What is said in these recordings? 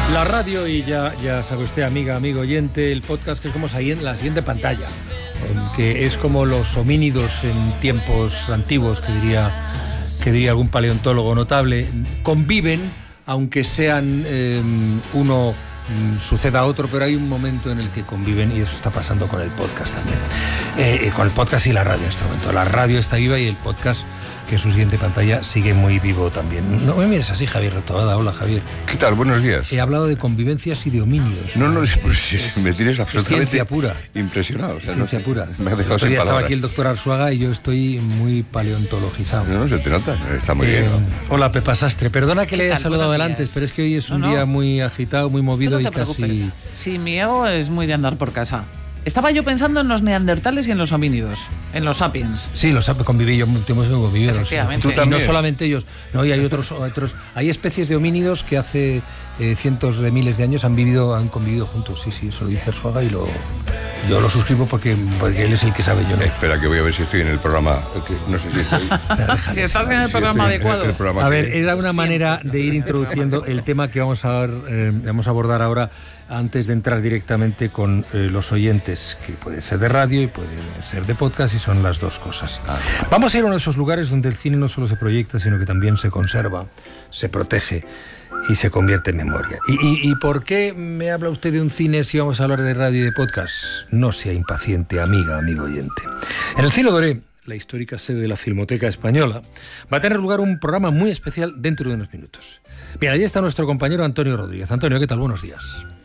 La radio y ya sabe usted, amiga, amigo oyente, el podcast que es como ahí en la siguiente pantalla, que es como los homínidos en tiempos antiguos, que diría algún paleontólogo notable, conviven, aunque sean uno suceda a otro, pero hay un momento en el que conviven y eso está pasando con el podcast también. Con el podcast y la radio en este momento. La radio está viva y el podcast, que es su siguiente pantalla, sigue muy vivo también. No me mires así, Javier Retobada. Hola, Javier. ¿Qué tal? Buenos días. He hablado de convivencias y de homínidos. No, pues me tienes absolutamente ciencia pura. Impresionado. O sea, ciencia pura. Me ha dejado sin estaba palabras. aquí el doctor Arzuaga y yo estoy muy paleontologizado. No, se te nota. Está muy bien, ¿no? Hola, Pepa Sastre. Perdona que le haya saludado Buenos antes, días. pero es que hoy es un día muy agitado, muy movido No te y preocupes. casi... Sí, mi ego es muy de andar por casa. Estaba yo pensando en los neandertales y en los homínidos, en los sapiens. Sí, los conviví yo, hemos convivido. Efectivamente. Tú Y también. no solamente ellos, no, y hay otros. Hay especies de homínidos que hace cientos de miles de años han convivido juntos. Sí, eso lo dice Arzuaga y yo lo suscribo porque él es el que sabe, yo no. Espera, que voy a ver si estoy en el programa. No sé si estoy. Si estás en el programa adecuado. A ver, era una Siempre manera estás de ir en el introduciendo el tema que vamos a abordar ahora, antes de entrar directamente con los oyentes, que puede ser de radio y puede ser de podcast, y son las dos cosas. Vamos a ir a uno de esos lugares donde el cine no solo se proyecta, sino que también se conserva, se protege y se convierte en memoria. ¿Y por qué me habla usted de un cine si vamos a hablar de radio y de podcast? No sea impaciente, amiga, amigo oyente. En el Cielo Doré, la histórica sede de la Filmoteca Española, va a tener lugar un programa muy especial dentro de unos minutos. Bien, allí está nuestro compañero Antonio Rodríguez. Antonio, ¿qué tal? Buenos días.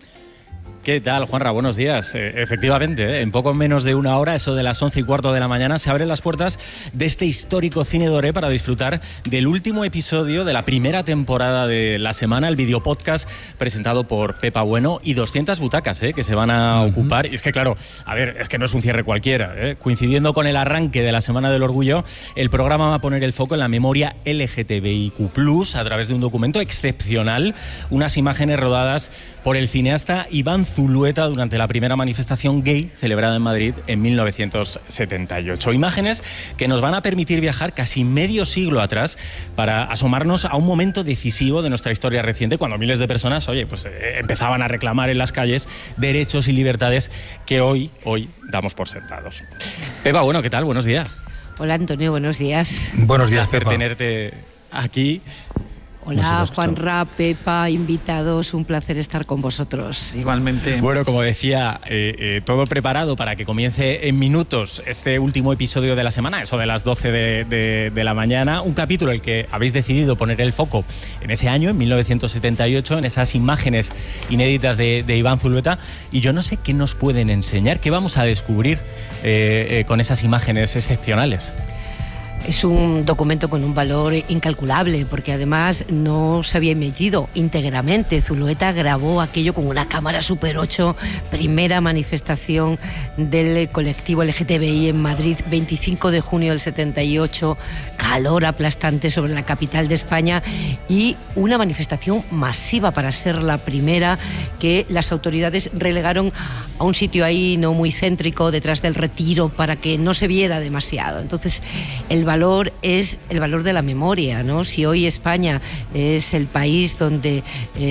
¿Qué tal, Juanra? Buenos días. Efectivamente, en poco menos de una hora, eso de las 11:15 de la mañana, se abren las puertas de este histórico Cine Doré para disfrutar del último episodio de la primera temporada de la semana, el videopodcast presentado por Pepa Bueno y 200 butacas que se van a ocupar. Y es que, claro, a ver, es que no es un cierre cualquiera. Coincidiendo con el arranque de la Semana del Orgullo, el programa va a poner el foco en la memoria LGTBIQ+, a través de un documento excepcional, unas imágenes rodadas por el cineasta Iván Zulueta durante la primera manifestación gay celebrada en Madrid en 1978. Imágenes que nos van a permitir viajar casi medio siglo atrás para asomarnos a un momento decisivo de nuestra historia reciente, cuando miles de personas, empezaban a reclamar en las calles derechos y libertades que hoy damos por sentados. Pepa, bueno, ¿qué tal? Buenos días. Hola, Antonio, buenos días. Buenos días, Pepa. Tenerte aquí. Hola, Juanra, Pepa, invitados, un placer estar con vosotros. Igualmente. Bueno, como decía, todo preparado para que comience en minutos este último episodio de la semana, eso de las 12 de la mañana, un capítulo en el que habéis decidido poner el foco en ese año, en 1978, en esas imágenes inéditas de Iván Zulueta, y yo no sé qué nos pueden enseñar, qué vamos a descubrir con esas imágenes excepcionales. Es un documento con un valor incalculable, porque además no se había emitido íntegramente. Zulueta grabó aquello con una cámara Super 8, primera manifestación del colectivo LGTBI en Madrid, 25 de junio del 78, calor aplastante sobre la capital de España y una manifestación masiva para ser la primera, que las autoridades relegaron a un sitio ahí no muy céntrico, detrás del Retiro, para que no se viera demasiado. Entonces, el valor es el valor de la memoria, ¿no? Si hoy España es el país donde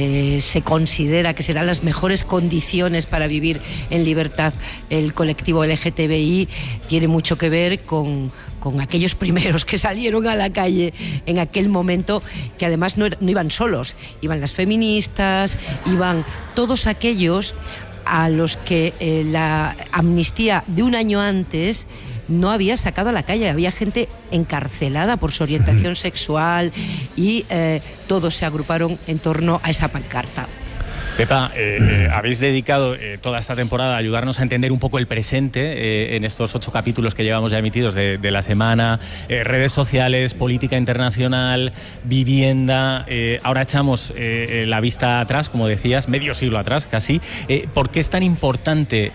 se considera que se dan las mejores condiciones para vivir en libertad el colectivo LGTBI, tiene mucho que ver con aquellos primeros que salieron a la calle en aquel momento, que además no iban solos, iban las feministas, iban todos aquellos a los que la amnistía de un año antes no había sacado a la calle. Había gente encarcelada por su orientación sexual y todos se agruparon en torno a esa pancarta. Pepa, habéis dedicado toda esta temporada a ayudarnos a entender un poco el presente en estos 8 capítulos que llevamos ya emitidos de la semana, redes sociales, política internacional, vivienda. Ahora echamos la vista atrás, como decías, medio siglo atrás casi. ¿Por qué es tan importante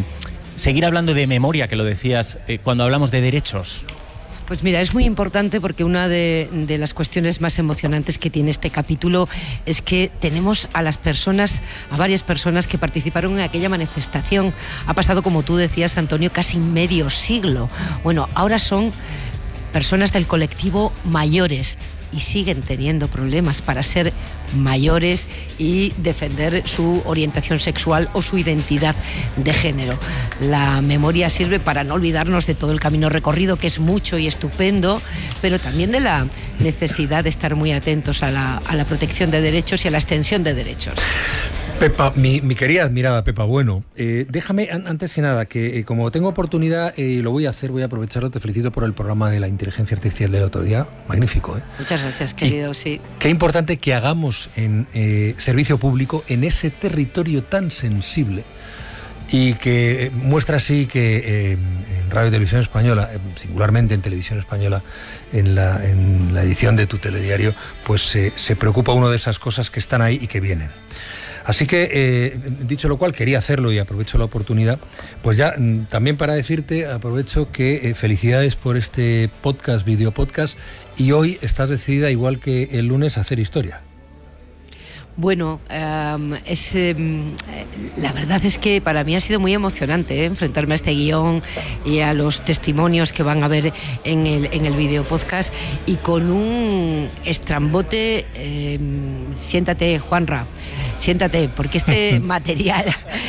seguir hablando de memoria, que lo decías, cuando hablamos de derechos? Pues mira, es muy importante porque una de las cuestiones más emocionantes que tiene este capítulo es que tenemos a varias personas que participaron en aquella manifestación. Ha pasado, como tú decías, Antonio, casi medio siglo. Bueno, ahora son personas del colectivo mayores, y siguen teniendo problemas para ser mayores y defender su orientación sexual o su identidad de género. La memoria sirve para no olvidarnos de todo el camino recorrido, que es mucho y estupendo, pero también de la necesidad de estar muy atentos a la protección de derechos y a la extensión de derechos. Pepa, mi querida admirada Pepa Bueno, déjame antes que nada que como tengo oportunidad y lo voy a hacer, voy a aprovecharlo, te felicito por el programa de la inteligencia artificial del otro día, magnífico. Muchas gracias, querido, sí. Qué importante que hagamos en servicio público en ese territorio tan sensible y que muestra así que en Radio y Televisión Española, singularmente en Televisión Española, en la edición de tu telediario, pues se preocupa uno de esas cosas que están ahí y que vienen. Así que, dicho lo cual, quería hacerlo y aprovecho la oportunidad, pues ya también para decirte, aprovecho que felicidades por este podcast, videopodcast, y hoy estás decidida, igual que el lunes, a hacer historia. Bueno, la verdad es que para mí ha sido muy emocionante enfrentarme a este guión y a los testimonios que van a ver en el video podcast, y con un estrambote. Siéntate, Juanra, siéntate, porque este material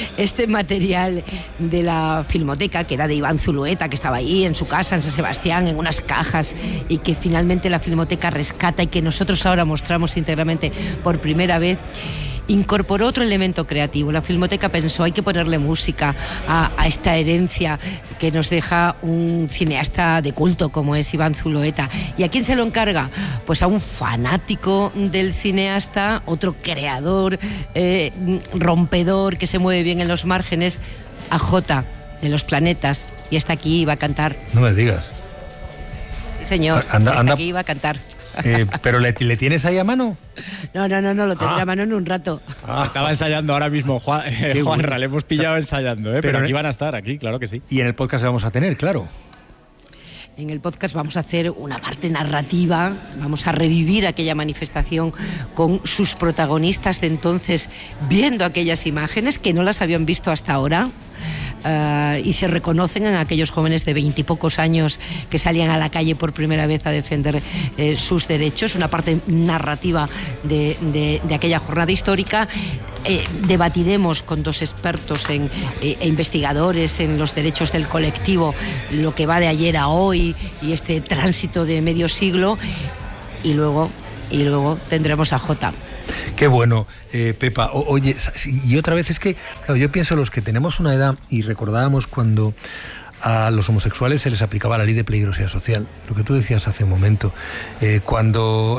de la Filmoteca, que era de Iván Zulueta, que estaba ahí en su casa en San Sebastián, en unas cajas, y que finalmente la Filmoteca rescata y que nosotros ahora mostramos íntegramente por primera vez, incorporó otro elemento creativo. La Filmoteca pensó, hay que ponerle música a esta herencia que nos deja un cineasta de culto como es Iván Zulueta. ¿Y a quién se lo encarga? Pues a un fanático del cineasta, otro creador, rompedor, que se mueve bien en los márgenes, a Jota, de Los Planetas, y hasta aquí iba a cantar. No me digas. Sí, señor, hasta aquí iba a cantar. ¿Pero le tienes ahí a mano? No, lo tendré a mano en un rato. Estaba ensayando ahora mismo, Juanra, bueno. le hemos pillado ensayando, pero aquí van a estar, aquí, claro que sí. Y en el podcast vamos a tener, claro. En el podcast vamos a hacer una parte narrativa, vamos a revivir aquella manifestación con sus protagonistas de entonces, viendo aquellas imágenes que no las habían visto hasta ahora. Y se reconocen en aquellos jóvenes de 20 y pocos años que salían a la calle por primera vez a defender sus derechos, una parte narrativa de aquella jornada histórica. Debatiremos con dos expertos e investigadores en los derechos del colectivo lo que va de ayer a hoy y este tránsito de medio siglo, y luego tendremos a Jota. Qué bueno, Pepa. Oye, y otra vez es que, claro, yo pienso los que tenemos una edad y recordábamos cuando a los homosexuales se les aplicaba la ley de peligrosidad social, lo que tú decías hace un momento, cuando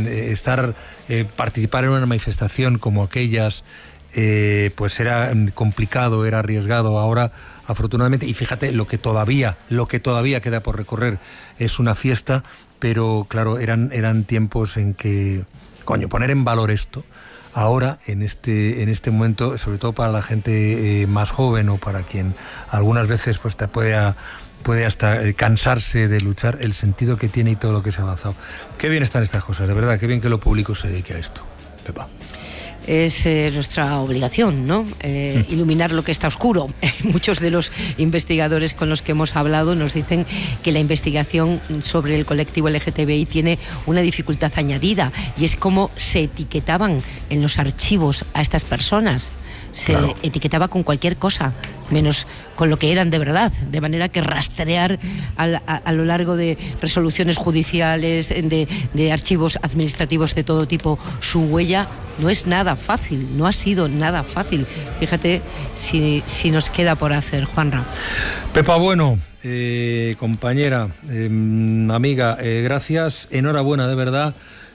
participar en una manifestación como aquellas, pues era complicado, era arriesgado. Ahora, afortunadamente, y fíjate, lo que todavía queda por recorrer es una fiesta, pero claro, eran tiempos en que, poner en valor esto ahora, en este momento, sobre todo para la gente más joven, o para quien algunas veces pues puede hasta cansarse de luchar, el sentido que tiene y todo lo que se ha avanzado. Qué bien están estas cosas, de verdad, qué bien que lo público se dedique a esto, Pepa. Es nuestra obligación, ¿no? Iluminar lo que está oscuro. Muchos de los investigadores con los que hemos hablado nos dicen que la investigación sobre el colectivo LGTBI tiene una dificultad añadida, y es cómo se etiquetaban en los archivos a estas personas. Se etiquetaba con cualquier cosa, menos con lo que eran de verdad, de manera que rastrear a lo largo de resoluciones judiciales, de archivos administrativos de todo tipo, su huella no es nada fácil, no ha sido nada fácil. Fíjate si nos queda por hacer, Juanra. Pepa Bueno, compañera, amiga, gracias, enhorabuena de verdad,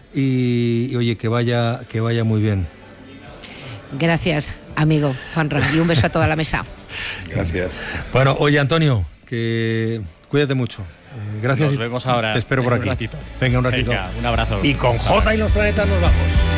y oye, que vaya muy bien. Gracias, amigo Juanra, y un beso a toda la mesa. Gracias. Bueno, oye, Antonio, que cuídate mucho. Gracias. Nos vemos ahora. Te espero por aquí. Un ratito. Venga, un ratito. Venga, un abrazo. Y con Jota y Los Planetas nos vamos.